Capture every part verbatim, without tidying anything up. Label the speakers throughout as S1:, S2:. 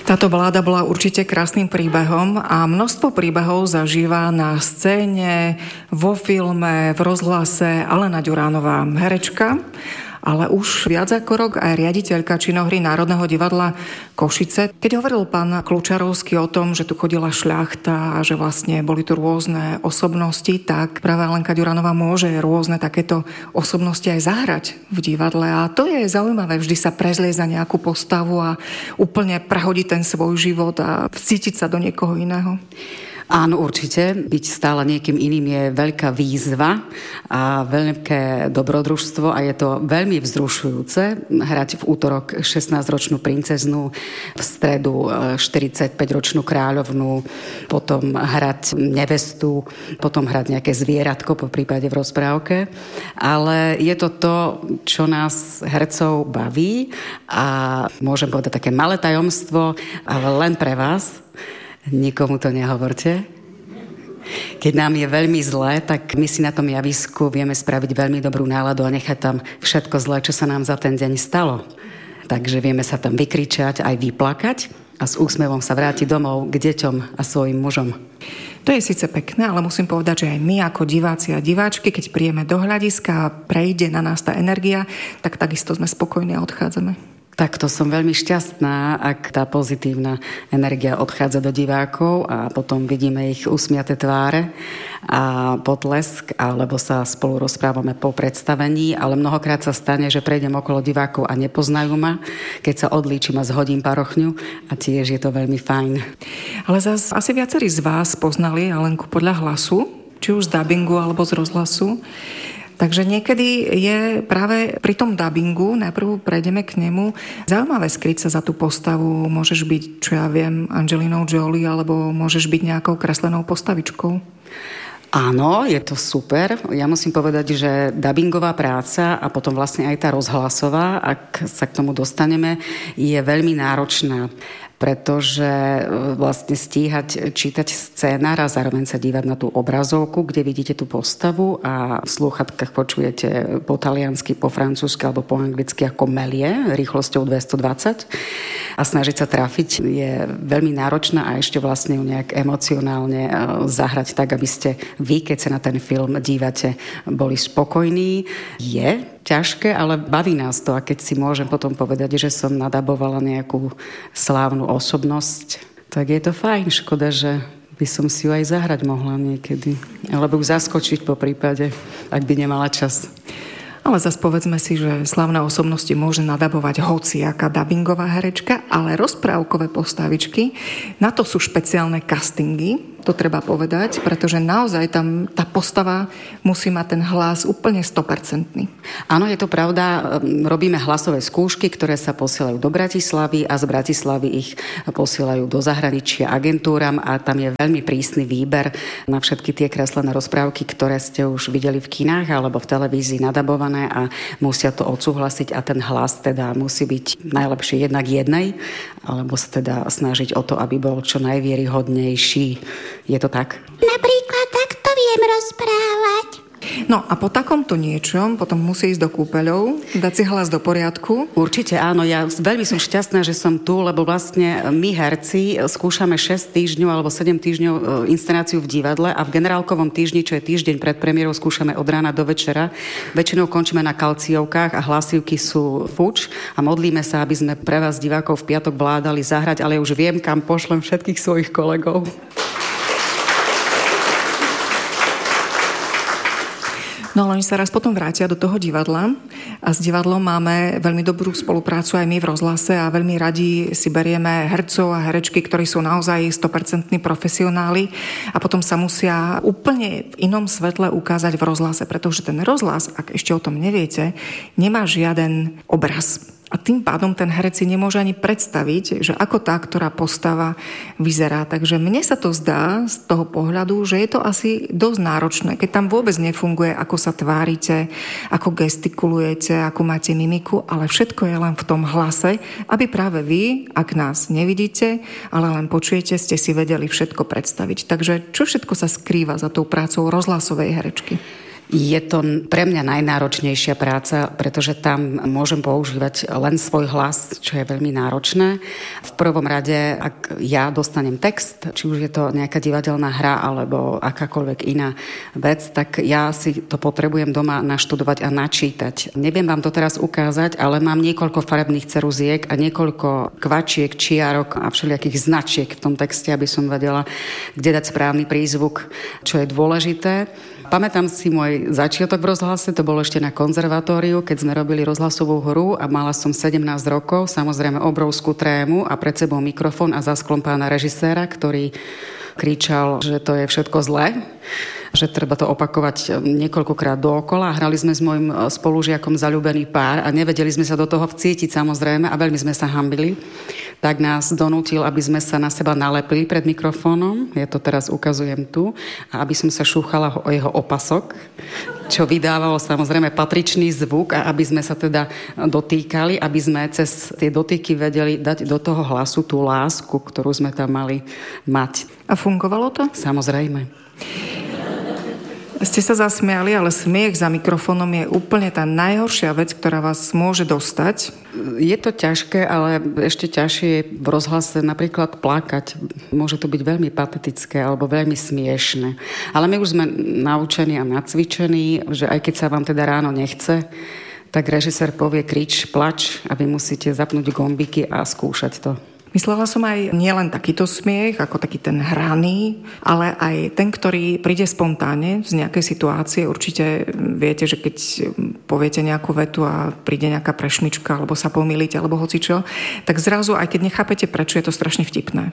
S1: Táto baláda bola určite krásnym príbehom a množstvo príbehov zažíva na scéne, vo filme, v rozhlase Alena Ďuránová, herečka, ale už viac ako rok aj riaditeľka činohry Národného divadla Košice. Keď hovoril pán Kľúčarovský o tom, že tu chodila šľachta a že vlastne boli tu rôzne osobnosti, tak práve Alenka Ďuránová môže rôzne takéto osobnosti aj zahrať v divadle. A to je zaujímavé, vždy sa prezlieza nejakú postavu a úplne prehodiť ten svoj život a vcítiť sa do niekoho iného.
S2: Áno, určite. Byť stále niekým iným je veľká výzva a veľké dobrodružstvo a je to veľmi vzrušujúce. Hrať v útorok šestnásťročnú princeznu, v stredu štyridsaťpäťročnú kráľovnú, potom hrať nevestu, potom hrať nejaké zvieratko, po prípade v rozprávke. Ale je to to, čo nás hercov baví a môžem povedať také malé tajomstvo, ale len pre vás. Nikomu to nehovorte. Keď nám je veľmi zlé, tak my si na tom javisku vieme spraviť veľmi dobrú náladu a nechať tam všetko zlé, čo sa nám za ten deň stalo. Takže vieme sa tam vykričať, aj vyplakať a s úsmevom sa vrátiť domov k deťom a svojim mužom.
S1: To je síce pekné, ale musím povedať, že aj my ako diváci a diváčky, keď príjeme do hľadiska a prejde na nás tá energia, tak takisto sme spokojní a odchádzame.
S2: Takto som veľmi šťastná, ak tá pozitívna energia odchádza do divákov a potom vidíme ich usmiaté tváre a potlesk, alebo sa spolu rozprávame po predstavení, ale mnohokrát sa stane, že prejdem okolo divákov a nepoznajú ma, keď sa odlíčim a zhodím parochňu a tiež je to veľmi fajn.
S1: Ale zase asi viacerí z vás poznali Alenku podľa hlasu, či už z dabingu alebo z rozhlasu. Takže niekedy je práve pri tom dabingu, najprv prejdeme k nemu, zaujímavé skryť sa za tú postavu. Môžeš byť, čo ja viem, Angelinou Jolie, alebo môžeš byť nejakou kreslenou postavičkou.
S2: Áno, je to super. Ja musím povedať, že dabingová práca a potom vlastne aj tá rozhlasová, ak sa k tomu dostaneme, je veľmi náročná, pretože vlastne stíhať čítať scénar a zároveň sa dívať na tú obrazovku, kde vidíte tú postavu a v slúchatkách počujete po taliansky, po francúzsky alebo po anglicky ako melie rýchlosťou dvestodvadsať a snažiť sa trafiť je veľmi náročná a ešte vlastne ju nejak emocionálne zahrať tak, aby ste vy, keď sa na ten film dívate, boli spokojní. Je ťažké, ale baví nás to a keď si môžem potom povedať, že som nadabovala nejakú slávnu osobnosť, tak je to fajn. Škoda, že by som si ju aj zahrať mohla niekedy. Alebo ju zaskočiť po prípade, ak by nemala čas.
S1: Ale zase povedzme si, že slávne osobnosti môže nadabovať hociaká dabingová herečka, ale rozprávkové postavičky, na to sú špeciálne castingy, to treba povedať, pretože naozaj tam tá postava musí mať ten hlas úplne sto percent.
S2: Áno, je to pravda. Robíme hlasové skúšky, ktoré sa posielajú do Bratislavy a z Bratislavy ich posielajú do zahraničia agentúram a tam je veľmi prísny výber na všetky tie kreslené rozprávky, ktoré ste už videli v kinách alebo v televízii nadabované a musia to odsúhlasiť a ten hlas teda musí byť najlepšie jednak jednej, alebo sa teda snažiť o to, aby bol čo najvieryhodnejší. Je to tak?
S3: Napríklad takto viem rozprávať.
S1: No a po takomto niečom potom musí ísť do kúpeľov, dať si hlas do poriadku.
S2: Určite áno, ja veľmi som šťastná, že som tu, lebo vlastne my herci skúšame šesť týždňov alebo sedem týždňov inscenáciu v divadle a v generálkovom týždni, čo je týždeň pred premiérou, skúšame od rána do večera. Väčšinou končíme na kalciovkách a hlasivky sú fuč a modlíme sa, aby sme pre vás divákov v piatok vládali zahrať, ale už viem, kam pošlem všetkých svojich kolegov.
S1: No ale oni sa raz potom vrátia do toho divadla a s divadlom máme veľmi dobrú spoluprácu aj my v rozhlase a veľmi radi si berieme hercov a herečky, ktorí sú naozaj sto percent profesionáli a potom sa musia úplne v inom svetle ukázať v rozhlase, pretože ten rozhlas, ak ešte o tom neviete, nemá žiaden obraz. A tým pádom ten herec si nemôže ani predstaviť, že ako tá, ktorá postava vyzerá. Takže mne sa to zdá z toho pohľadu, že je to asi dosť náročné, keď tam vôbec nefunguje, ako sa tvárite, ako gestikulujete, ako máte mimiku, ale všetko je len v tom hlase, aby práve vy, ak nás nevidíte, ale len počujete, ste si vedeli všetko predstaviť. Takže čo všetko sa skrýva za tou prácou rozhlasovej herečky?
S2: Je to pre mňa najnáročnejšia práca, pretože tam môžem používať len svoj hlas, čo je veľmi náročné. V prvom rade, ak ja dostanem text, či už je to nejaká divadelná hra alebo akákoľvek iná vec, tak ja si to potrebujem doma naštudovať a načítať. Neviem vám to teraz ukázať, ale mám niekoľko farebných ceruziek a niekoľko kvačiek, čiarok a všelijakých značiek v tom texte, aby som vedela, kde dať správny prízvuk, čo je dôležité. Pamätám si môj začiatok v rozhlase, to bolo ešte na konzervatóriu, keď sme robili rozhlasovú hru a mala som sedemnásť rokov, samozrejme obrovskú trému a pred sebou mikrofón a za sklom pána režiséra, ktorý kričal, že to je všetko zlé, že treba to opakovať niekoľkokrát dookola. Hrali sme s môjim spolužiakom Zaľúbený pár a nevedeli sme sa do toho vcítiť samozrejme a veľmi sme sa hanbili. Tak nás donútil, aby sme sa na seba nalepili pred mikrofónom, ja to teraz ukazujem tu, a aby som sa šúchala o jeho opasok, čo vydávalo samozrejme patričný zvuk a aby sme sa teda dotýkali, aby sme cez tie dotyky vedeli dať do toho hlasu tú lásku, ktorú sme tam mali mať.
S1: A fungovalo to?
S2: Samozrejme.
S1: Ste sa zasmiali, ale smiech za mikrofónom je úplne tá najhoršia vec, ktorá vás môže dostať.
S2: Je to ťažké, ale ešte ťažšie je v rozhlase napríklad plakať. Môže to byť veľmi patetické alebo veľmi smiešne. Ale my už sme naučení a nacvičení, že aj keď sa vám teda ráno nechce, tak režisér povie krič, plač a vy musíte zapnúť gombiky a skúšať to.
S1: Myslela som aj nielen takýto smiech, ako taký ten hraný, ale aj ten, ktorý príde spontánne z nejakej situácie. Určite viete, že keď poviete nejakú vetu a príde nejaká prešmička, alebo sa pomýlite, alebo hocičo, tak zrazu, aj keď nechápete prečo, je to strašne vtipné.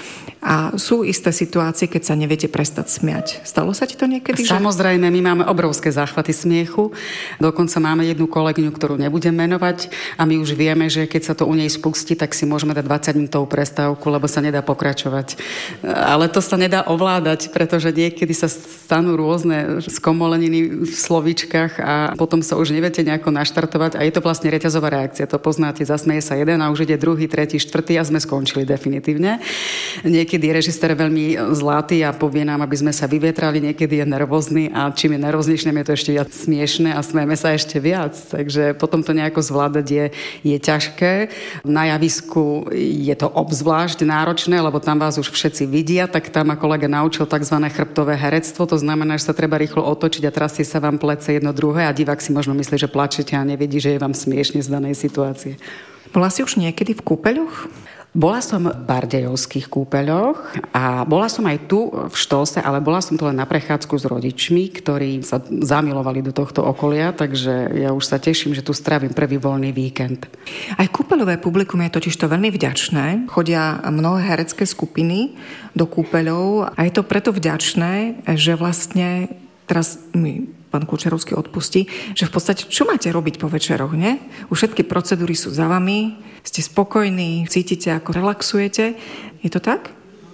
S1: A sú isté situácie, keď sa neviete prestať smiať. Stalo sa ti to niekedy?
S2: Samozrejme, my máme obrovské záchvaty smiechu. Dokonca máme jednu kolegyňu, ktorú nebudem menovať a my už vieme, že keď sa to u nej spustí, tak si môžeme dať dvadsať minútovú prestávku, lebo sa nedá pokračovať. Ale to sa nedá ovládať, pretože niekedy sa stanú rôzne skomoleniny v slovíčkach a potom sa už neviete nejako naštartovať a je to vlastne reťazová reakcia. To poznáte, zasmeje sa jeden a už ide druhý, tretí, štvrtý a sme skončili definitívne. Niekedy je režisér veľmi zlatý a povie nám, aby sme sa vyvietrali, niekedy je nervózny a čím je nervóznejšie, je to ešte viac smiešné a smejeme sa ešte viac. Takže potom to nejako zvládať je, je ťažké. Na javisku je to obzvlášť náročné, lebo tam vás už všetci vidia, tak tam ma kolega naučil tzv. Chrbtové herectvo, to znamená, že sa treba rýchlo otočiť a trasie sa vám plece jedno druhé a divák si možno myslí, že plačete a nevidí, že je vám smiešne z danej situácie.
S1: Bola si už niekedy v kúpeľoch?
S2: Bola som v bardejovských kúpeľoch a bola som aj tu v Štose, ale bola som tu len na prechádzku s rodičmi, ktorí sa zamilovali do tohto okolia, takže ja už sa teším, že tu strávim prvý voľný víkend.
S1: Aj kúpeľové publikum je totiž to veľmi vďačné. Chodia mnohé herecké skupiny do kúpeľov a je to preto vďačné, že vlastne teraz mi pán Kučerovský odpustí, že v podstate čo máte robiť po večeroch, ne? Už všetky procedúry sú za vami, ste spokojní, cítite, ako relaxujete. Je to tak?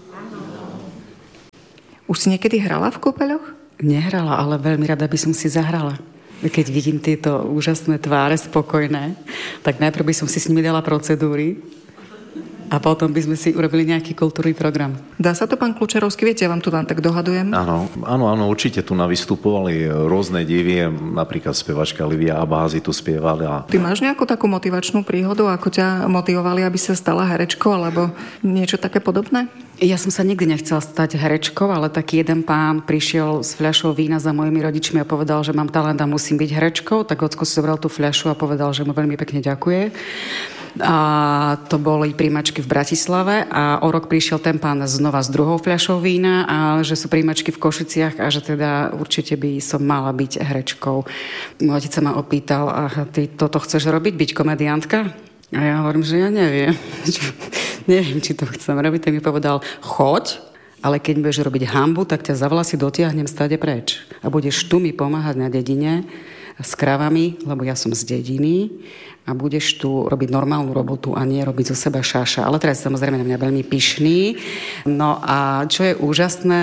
S1: Už si niekedy hrala v kúpeľoch?
S2: Nehrala, ale veľmi rada by som si zahrala. Keď vidím tieto úžasné tváre spokojné, tak najprv by som si s nimi dala procedúry a potom by sme si urobili nejaký kultúrny program.
S1: Dá sa to, pán Klučerovský? Viete, ja vám tu len tak dohadujem.
S4: Áno, áno, áno, určite tu navystupovali rôzne divy, napríklad spevačka Livia Abázy tu spievali. A...
S1: Ty máš nejakú takú motivačnú príhodu, ako ťa motivovali, aby sa stala herečkou, alebo niečo také podobné?
S2: Ja som sa nikdy nechcela stať herečkou, ale taký jeden pán prišiel s fľašou vína za mojimi rodičmi a povedal, že mám talent a musím byť herečkou, tak ocko si zobral tú fľašu a povedal, že mu veľmi pekne ďakuje. A to boli príjmačky v Bratislave a o rok prišiel ten pán znova s druhou fľašou vína a že sú príjmačky v Košiciach a že teda určite by som mala byť herečkou. Môj otec sa ma opýtal, a ty toto chceš robiť, byť komediantka? A ja hovorím, že ja neviem. neviem, či to chcem robiť. Tak mi povedal, choď, ale keď budeš robiť hanbu, tak ťa za vlasy dotiahnem stade preč. A budeš tu mi pomáhať na dedine s kravami, lebo ja som z dediny a budeš tu robiť normálnu robotu a nie robiť zo seba šaša. Ale teraz samozrejme na mňa veľmi pyšný. No a čo je úžasné,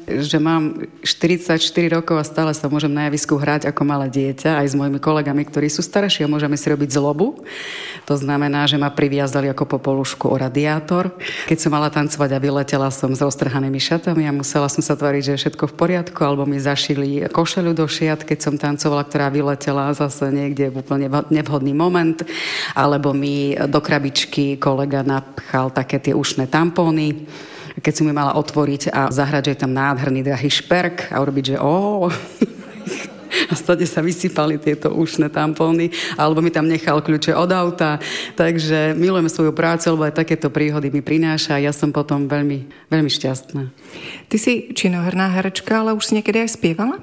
S2: že mám štyridsaťštyri rokov a stále sa môžem na javisku hrať ako malé dieťa, aj s mojimi kolegami, ktorí sú starší a môžeme si robiť zlobu. To znamená, že ma priviazali ako popolušku o radiátor. Keď som mala tancovať a vyletela som s roztrhanými šatami a musela som sa tváriť, že je všetko v poriadku, alebo mi zašili košeľu do šiat, keď som tancovala, ktorá vyletela zase niekde v úplne nevhodný moment, alebo mi do krabičky kolega napchal také tie ušné tampóny, keď som mi mala otvoriť a zahrať, že je tam nádherný drahý šperk a urobiť, že ó, a stade sa vysypali tieto ušné tampóny, alebo mi tam nechal kľúče od auta. Takže milujem svoju prácu, lebo aj takéto príhody mi prináša a ja som potom veľmi, veľmi šťastná.
S1: Ty si činoherná herečka, ale už si niekedy aj spievala?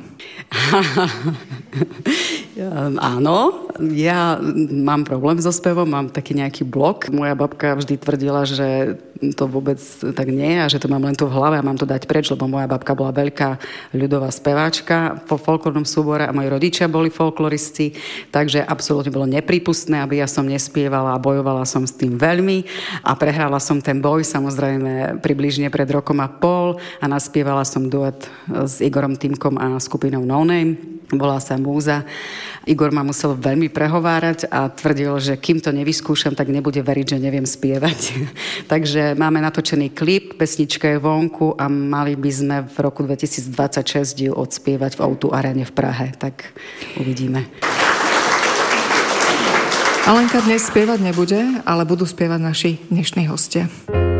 S2: Áno, ja mám problém so spevom, mám taký nejaký blok. Moja babka vždy tvrdila, že to vôbec tak nie a že to mám len tu v hlave a mám to dať preč, lebo moja babka bola veľká ľudová speváčka po folklórnom súbore a moji rodičia boli folkloristi, takže absolútne bolo neprípustné, aby ja som nespievala a bojovala som s tým veľmi a prehrala som ten boj samozrejme približne pred rokom a pol a naspievala som duet s Igorom Týmkom a skupinou No Name. Volá sa Múza. Igor ma musel veľmi prehovárať a tvrdil, že kým to nevyskúšam, tak nebude veriť, že neviem spievať. Takže máme natočený klip, pesnička je vonku a mali by sme v roku dvetisícdvadsaťšesť ju odspievať v ó dva Arene v Prahe. Tak uvidíme.
S1: Alenka dnes spievať nebude, ale budú spievať naši dnešní hostia.